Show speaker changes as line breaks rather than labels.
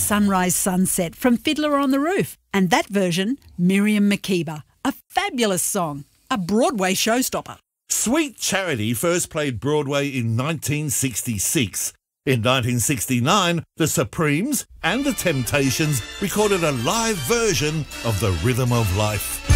Sunrise Sunset from Fiddler on the Roof, and that version, Miriam Makeba. A fabulous song, a Broadway showstopper.
Sweet Charity first played Broadway in 1966. In 1969, the Supremes and the Temptations recorded a live version of The Rhythm of Life.